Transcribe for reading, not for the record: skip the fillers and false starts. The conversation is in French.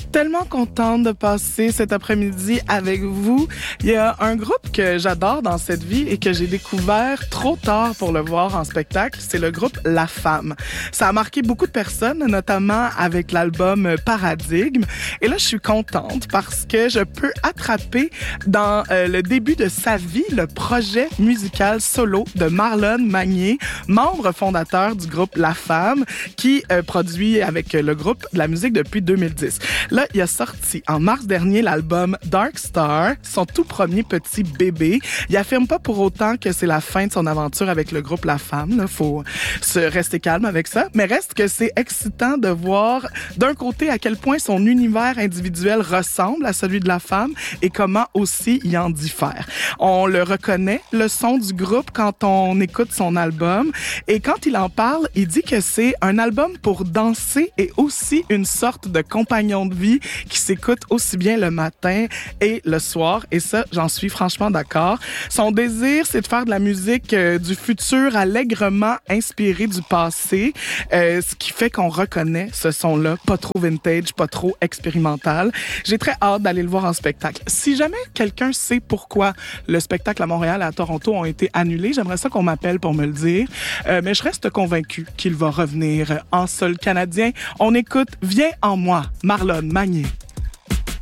tellement contente de passer cet après-midi avec vous. Il y a un groupe que j'adore dans cette vie et que j'ai découvert trop tard pour le voir en spectacle. C'est le groupe La Femme. Ça a marqué beaucoup de personnes, notamment avec l'album Paradigme. Et là, je suis contente parce que je peux attraper dans le début de sa vie le projet musical solo de Marlon Magnier, membre fondateur du groupe La Femme, qui produit avec le groupe de la musique depuis 2010. Là, il a sorti en mars dernier l'album Dark Star, son tout premier petit bébé. Il affirme pas pour autant que c'est la fin de son aventure avec le groupe La Femme. Il faut se rester calme avec ça. Mais reste que c'est excitant de voir d'un côté à quel point son univers individuel ressemble à celui de La Femme et comment aussi il en diffère. On le reconnaît, le son du groupe, quand on écoute son album. Et quand il en parle, il dit que c'est un album pour danser et aussi une sorte de compagnon de vie qui s'écoute aussi bien le matin et le soir. Et ça, j'en suis franchement d'accord. Son désir, c'est de faire de la musique du futur allègrement inspirée du passé, ce qui fait qu'on reconnaît ce son-là, pas trop vintage, pas trop expérimental. J'ai très hâte d'aller le voir en spectacle. Si jamais quelqu'un sait pourquoi le spectacle à Montréal et à Toronto ont été annulés, j'aimerais ça qu'on m'appelle pour me le dire. Mais je reste convaincue qu'il va revenir en sol canadien. On écoute Viens en moi, Marlon Magnier.